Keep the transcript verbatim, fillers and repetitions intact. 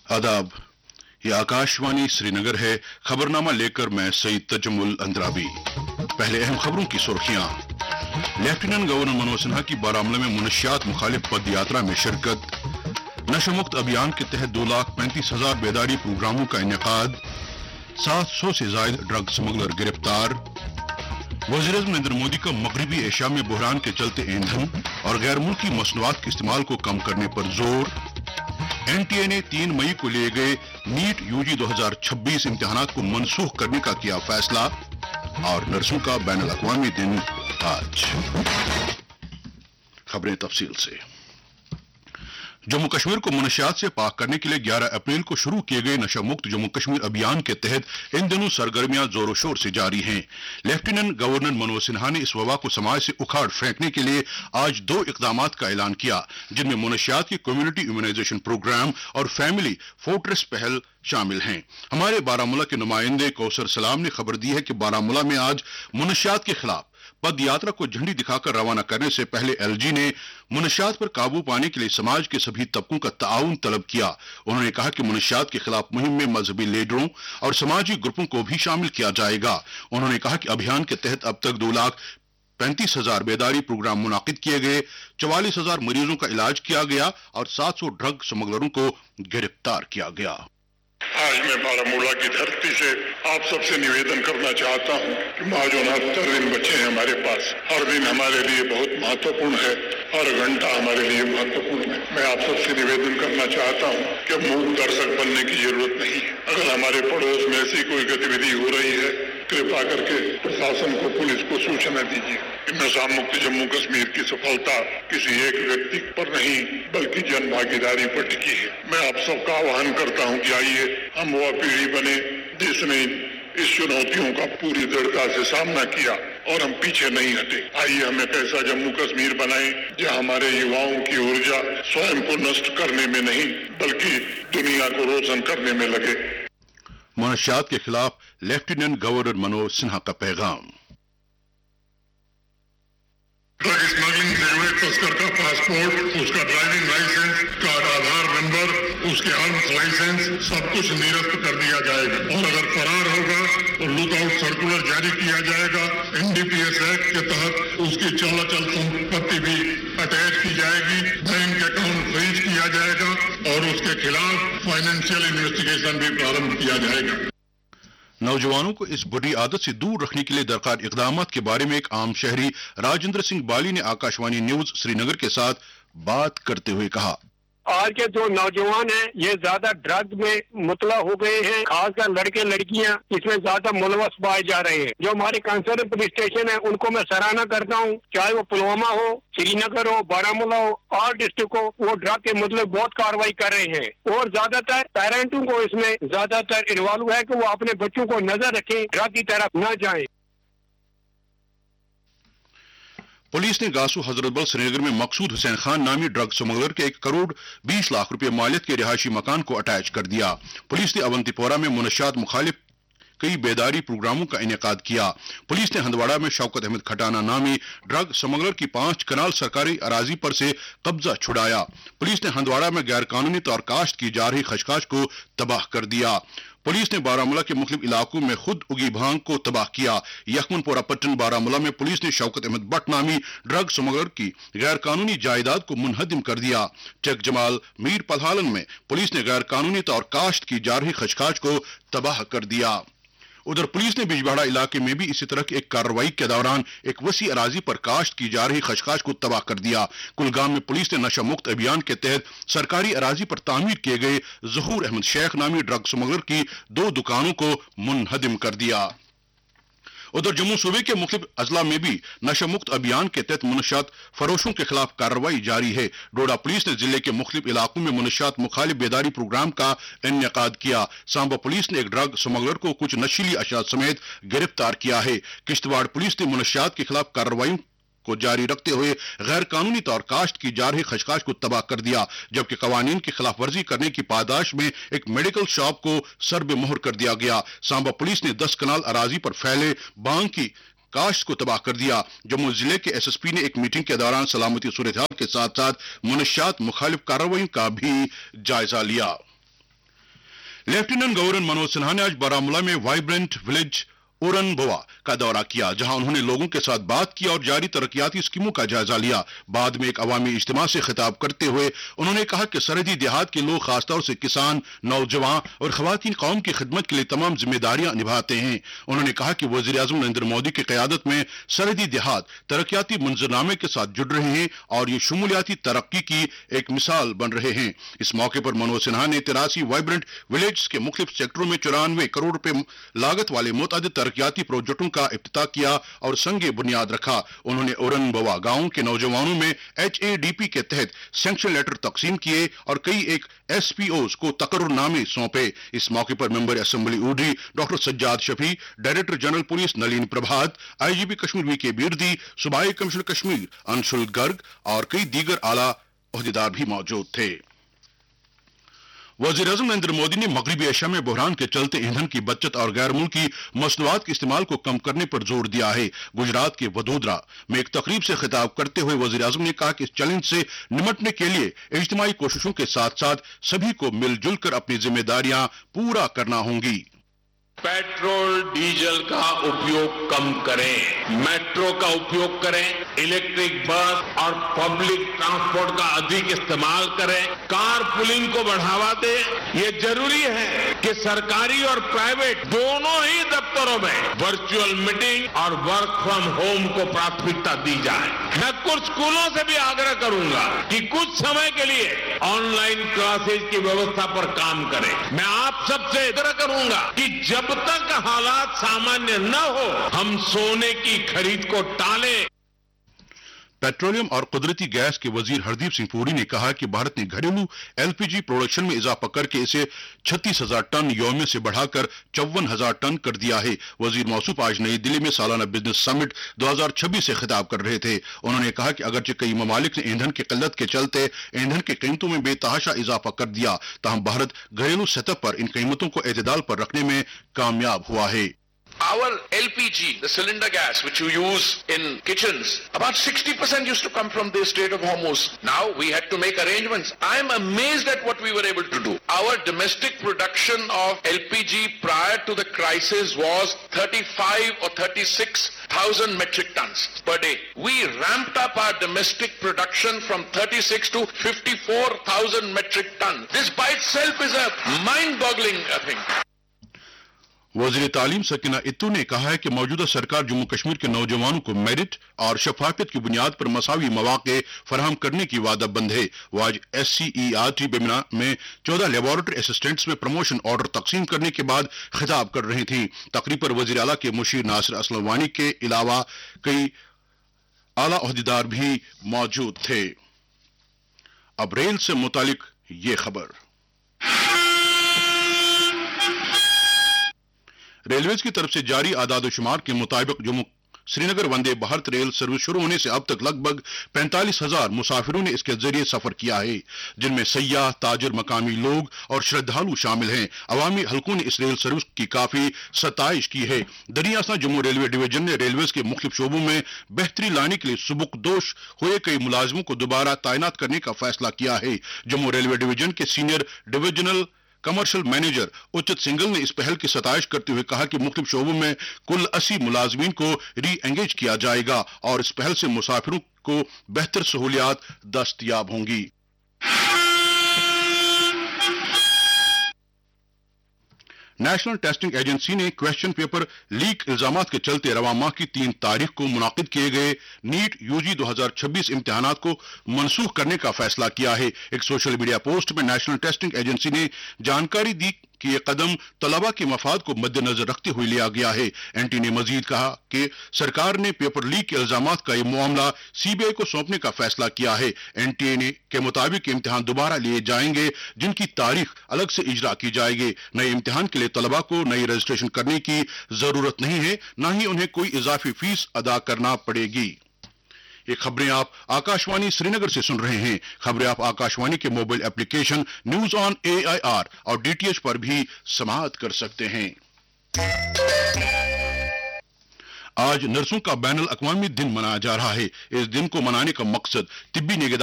आदाब, ये आकाशवाणी श्रीनगर है। खबरनामा लेकर मैं सईद तजमुल अंद्राबी। पहले अहम खबरों की सुर्खियां। लेफ्टिनेंट गवर्नर मनोज सिन्हा की बारामूला में मुनशियात मुखालिफ पद यात्रा में शिरकत। नशा मुक्त अभियान के तहत दो लाख पैंतीस हजार बेदारी प्रोग्रामों का इनेकाद। सात सौ से ज्यादा ड्रग स्मगलर गिरफ्तार। वज़ीर-ए-आज़म नरेंद्र मोदी का मगरबी एशिया में बहरान के चलते ईंधन और गैर मुल्की मसनूआत के इस्तेमाल को कम करने पर जोर। एनटीए ने तीन मई को लिए गए नीट यूजी दो हजार छब्बीस इम्तिहानात को मनसूख करने का किया फैसला। और नर्सों का बैनुल अक़वामी दिन आज। खबरें तफसील से। जम्मू कश्मीर को मुनशियात से पाक करने के लिए ग्यारह अप्रैल को शुरू किए गए नशा मुक्त जम्मू कश्मीर अभियान के तहत इन दिनों सरगर्मियां जोरों शोर से जारी हैं। लेफ्टिनेंट गवर्नर मनोज सिन्हा ने इस वबा को समाज से उखाड़ फेंकने के लिए आज दो इक़दामात का ऐलान किया, जिनमें मुनशियात की कम्युनिटी इम्यूनाइजेशन प्रोग्राम और फैमिली फोर्ट्रेस पहल शामिल हैं। हमारे बारामूला के नुमाइंदे कौसर सलाम ने खबर दी है कि बारामूला में आज मुनशियात के खिलाफ पद यात्रा को झंडी दिखाकर रवाना करने से पहले एलजी ने मुनशियात पर काबू पाने के लिए समाज के सभी तबकों का ताउन तलब किया। उन्होंने कहा कि मुनशियात के खिलाफ मुहिम में मजहबी लीडरों और समाजी ग्रुपों को भी शामिल किया जाएगा। उन्होंने कहा कि अभियान के तहत अब तक दो लाख पैंतीस हजार बेदारी प्रोग्राम मुनाकिद किए गए, चवालीस हजार मरीजों का इलाज किया गया और सात सौ ड्रग स्मगलरों को गिरफ्तार किया गया। आज मैं बारामूला की धरती से आप सबसे निवेदन करना चाहता हूं कि माज उनहत्तर दिन बचे हैं हमारे पास। हर दिन हमारे लिए बहुत महत्वपूर्ण है, हर घंटा हमारे लिए महत्वपूर्ण है। मैं आप सबसे निवेदन करना चाहता हूं कि मूक दर्शक बनने की जरूरत नहीं है। अगर हमारे पड़ोस में ऐसी कोई गतिविधि हो रही है, कृपा करके प्रशासन को, पुलिस को सूचना दीजिए। नशा मुक्त जम्मू कश्मीर की सफलता किसी एक व्यक्ति पर नहीं बल्कि जन भागीदारी पर टिकी है। मैं आप सबका आह्वान करता हूं कि आइए हम वह पीढ़ी बने जिसने इस चुनौतियों का पूरी दृढ़ता से सामना किया और हम पीछे नहीं हटे। आइए हम एक ऐसा जम्मू कश्मीर बनाएं जहां हमारे युवाओं की ऊर्जा स्वयं को नष्ट करने में नहीं बल्कि दुनिया को रोशन करने में लगे। मुनशियात के खिलाफ लेफ्टिनेंट गवर्नर मनोज सिन्हा का पैगाम। ड्रग स्मगलिंग से जुड़े तस्कर का पासपोर्ट, उसका ड्राइविंग लाइसेंस, का आधार नंबर, उसके आर्म्स लाइसेंस सब कुछ निरस्त कर दिया जाएगा और अगर फरार होगा तो लुकआउट सर्कुलर जारी किया जाएगा। एनडीपीएस एक्ट के तहत उसकी चलाचल संपत्ति भी अटैच की जाएगी, बैंक अकाउंट फ्रीज किया जाएगा और उसके खिलाफ फाइनेंशियल इन्वेस्टिगेशन भी प्रारंभ किया जाएगा। नौजवानों को इस बुरी आदत से दूर रखने के लिए दरकार इक़दामात के बारे में एक आम शहरी राजेंद्र सिंह बाली ने आकाशवाणी न्यूज श्रीनगर के साथ बात करते हुए कहा। आज के जो नौजवान हैं ये ज्यादा ड्रग में मुतला हो गए हैं, खासकर लड़के लड़कियां इसमें ज्यादा मुलवस पाए जा रहे हैं। जो हमारे कंसर्न पुलिस स्टेशन है उनको मैं सराहना करता हूं, चाहे वो पुलवामा हो, श्रीनगर हो, बारामूला हो और डिस्ट्रिक्ट हो, वो ड्रग के मतलब बहुत कार्रवाई कर रहे हैं और ज्यादातर पेरेंटों को इसमें ज्यादातर इन्वॉल्व है कि वो अपने बच्चों को नजर रखें, ड्रग की तरफ न जाएं। पुलिस ने गासू हजरतबल श्रीनगर में मकसूद हुसैन खान नामी ड्रग स्मगलर के एक करोड़ बीस लाख रुपए मालियत के रिहायशी मकान को अटैच कर दिया। पुलिस ने अवंतीपोरा में मुनशियात मुखालिफ कई बेदारी प्रोग्रामों का इनेकाद किया। पुलिस ने हंदवाड़ा में शौकत अहमद खटाना नामी ड्रग स्मगलर की पांच कनाल सरकारी अराजी पर से कब्जा छुड़ाया। पुलिस ने हंदवाड़ा में गैर कानूनी तौर काश्त की जा रही खशकाश को तबाह कर दिया। पुलिस ने बारामूला के मुख्तलिफ इलाकों में खुद उगी भांग को तबाह किया। यखमनपोरा पट्टन बारामूला में पुलिस ने शौकत अहमद भट्ट नामी ड्रग स्मगलर की गैर कानूनी जायदाद को मुनहदिम कर दिया। चक जमाल मीर पलहालन में पुलिस ने गैर कानूनी तौर काश्त की जा रही खशकाश को तबाह कर दिया। उधर पुलिस ने बिजबाड़ा इलाके में भी इसी तरह की एक कार्रवाई के दौरान एक वसी अराजी पर काश्त की जा रही खशकाश को तबाह कर दिया। कुलगाम में पुलिस ने नशा मुक्त अभियान के तहत सरकारी अराजी पर तामीर किए गए ज़हूर अहमद शेख नामी ड्रग स्मगलर की दो दुकानों को मुनहदिम कर दिया। उधर जम्मू सूबे के मुख्तलिफ अजला में भी नशा मुक्त अभियान के तहत मुनशियात फरोशों के खिलाफ कार्रवाई जारी है। डोडा पुलिस ने जिले के मुख्तलिफ इलाकों में मुनशियात मुखालिफ बेदारी प्रोग्राम का इनेकाद किया। सांबा पुलिस ने एक ड्रग स्मगलर को कुछ नशीली अशिया समेत गिरफ्तार किया है। किश्तवाड़ पुलिस ने मुनशियात के खिलाफ कार्रवाई को जारी रखते हुए गैर कानूनी तौर काश्त की जा रही खशकाश को तबाह कर दिया, जबकि कवानीन की खिलाफ वर्जी करने की पादाश में एक मेडिकल शॉप को सरबे मोहर कर दिया गया। सांबा पुलिस ने दस कनाल अराजी पर फैले बांग की काश्त को तबाह कर दिया। जम्मू जिले के एसएसपी ने एक मीटिंग के दौरान सलामती सूरत हाल के साथ साथ मुनशियात मुखालिफ कार्रवाई का भी जायजा लिया। लेफ्टिनेंट गवर्नर मनोज सिन्हा ने आज बारामूला में वाइब्रेंट विलेज ओरन बोवा का दौरा किया, जहां उन्होंने लोगों के साथ बात की और जारी तरक्याती स्कीमों का जायजा लिया। बाद में एक अवामी इज्तिमा से खिताब करते हुए उन्होंने कहा कि सरहदी देहात के लोग खासतौर से किसान, नौजवान और खवातीन कौम की खिदमत के लिए तमाम जिम्मेदारियां निभाते हैं। उन्होंने कहा कि वजीर आजम नरेंद्र मोदी की क़यादत में सरहदी देहात तरक्याती मंजरनामे के साथ जुड़ रहे हैं और ये शमूलियाती तरक्की की एक मिसाल बन रहे हैं। इस मौके पर मनोज सिन्हा ने तिरासी वाइब्रेंट विलेज के मुख्तलिफ सेक्टरों में चौरानवे करोड़ रुपए लागत वाले मुतअद्दिद तरक्याती प्रोजेक्टों का इफ्तिताह किया और संगे बुनियाद रखा। उन्होंने ओरन बोवा गांव के नौजवानों में एच ए डी पी के तहत सैंक्शन लेटर तकसीम किए और कई एक एस पी ओज को तकर्रुरनामे सौंपे। इस मौके पर member assembly ऊडी doctor Sajjad Shafi, director general police Nalin Prabhat, I G P Kashmir we के बिरदी, सूबाई कमिश्नर कश्मीर अंशुल गर्ग और कई दीगर आला ओहदेदार भी मौजूद थे। वज़ीर आज़म नरेंद्र मोदी ने मगरबी एशिया में बहरान के चलते ईंधन की बचत और गैर मुल्की मसनूआत के इस्तेमाल को कम करने पर जोर दिया है। गुजरात के वडोदरा में एक तकरीब से खिताब करते हुए वज़ीर आज़म ने कहा कि इस चैलेंज से निमटने के लिए इज्तिमाई कोशिशों के साथ साथ सभी को मिलजुल कर अपनी जिम्मेदारियां पूरा करना होंगी। पेट्रोल डीजल का उपयोग कम करें, मेट्रो का उपयोग करें, इलेक्ट्रिक बस और पब्लिक ट्रांसपोर्ट का अधिक इस्तेमाल करें, कार पुलिंग को बढ़ावा दें। ये जरूरी है कि सरकारी और प्राइवेट दोनों ही दफ्तरों में वर्चुअल मीटिंग और वर्क फ्रॉम होम को प्राथमिकता दी जाए। मैं कुछ स्कूलों से भी आग्रह करूंगा कि कुछ समय के लिए ऑनलाइन क्लासेज की व्यवस्था पर काम करें। मैं आप सबसे आग्रह करूंगा कि जब तक हालात सामान्य न हो हम सोने की खरीद को टालें। पेट्रोलियम और कुदरती गैस के वजीर हरदीप सिंह पुरी ने कहा कि भारत ने घरेलू एल पी जी प्रोडक्शन में इजाफा करके इसे छत्तीस हजार टन यौमिया से बढ़ाकर चौवन हजार टन कर दिया है। वजीर मौसूफ आज नई दिल्ली में सालाना बिजनेस समिट दो हजार छब्बीस से खिताब कर रहे थे। उन्होंने कहा कि अगरचे कई ममालिक ने ईंधन की किल्लत के चलते ईंधन की कीमतों में बेतहाशा इजाफा कर दिया, ताहम भारत घरेलू सतह पर इन कीमतों को एतदाल पर रखने में कामयाब हुआ है। Our L P G, the cylinder gas which you use in kitchens, about sixty percent used to come from the Strait of Hormuz. Now we had to make arrangements. I am amazed at what we were able to do. Our domestic production of L P G prior to the crisis was thirty-five or thirty-six thousand metric tons per day. We ramped up our domestic production from thirty-six to fifty-four thousand metric tons. This by itself is a mind-boggling thing. वज़ीर तालीम सकीना इत्तू ने कहा है कि मौजूदा सरकार जम्मू कश्मीर के नौजवानों को मेरिट और शफाफियत की बुनियाद पर मसावी मौके फराहम करने की वादाबंद है। वो आज S C E R T Bemina में चौदह लेबोरेटरी असिस्टेंट्स में प्रमोशन ऑर्डर तकसीम करने के बाद खिताब कर रही थी। तकरीब पर वज़ीर आला के मुशीर नासिर असलम वानी के अलावा कई आला ओहदेदार भी मौजूद थे। अब रेल से मुतालिक ये खबर। रेलवेज की तरफ से जारी आदाद-ओ-शुमार के मुताबिक जम्मू श्रीनगर वंदे भारत रेल सर्विस शुरू होने से अब तक लगभग पैंतालीस हजार मुसाफिरों ने इसके जरिए सफर किया है, जिनमें सयाह, ताजिर, मकामी लोग और श्रद्धालु शामिल हैं। अवामी हलकों ने इस रेल सर्विस की काफी सताइश की है। दरियासा जम्मू रेलवे डिवीजन ने रेलवेज के मुख्तलिफ शोबों में बेहतरी लाने के लिए सुबुकदोश हुए कई मुलाजिमों को दोबारा तैनात करने का फैसला किया है। जम्मू रेलवे डिवीजन के सीनियर डिविजनल कमर्शियल मैनेजर उचित सिंगल ने इस पहल की सताइश करते हुए कहा कि मुख्तलिफ शोबों में कुल अस्सी मुलाजमीन को री एंगेज किया जाएगा और इस पहल से मुसाफिरों को बेहतर सहूलियात दस्तयाब होंगी। नेशनल टेस्टिंग एजेंसी ने क्वेश्चन पेपर लीक इल्जामात के चलते रवां माह की तीन तारीख को मुनाकिद किए गए नीट यूजी दो हजार छब्बीस इम्तिहानात को मनसूख करने का फैसला किया है। एक सोशल मीडिया पोस्ट में नेशनल टेस्टिंग एजेंसी ने जानकारी दी कि यह कदम तलबा के मफाद को मद्देनजर रखते हुए लिया गया है। एनटी ने मजीद कहा कि सरकार ने पेपर लीक के इल्जामात का यह मामला सीबीआई को सौंपने का फैसला किया है। एनटीए ने के मुताबिक इम्तिहान दोबारा लिए जाएंगे, जिनकी तारीख अलग से इजरा की जाएगी। नए इम्तिहान के लिए तलबा को नई रजिस्ट्रेशन करने की जरूरत नहीं है, न ही उन्हें कोई इजाफी फीस अदा करना पड़ेगी। ये खबरें आप आकाशवाणी श्रीनगर से सुन रहे हैं। खबरें आप आकाशवाणी के mobile application news on A I R और डीटीएच पर भी समाअत कर सकते हैं। आज नर्सों का बैनुल अक़वामी दिन मनाया जा रहा है। इस दिन को मनाने का मकसद तिब्बी निगहदारी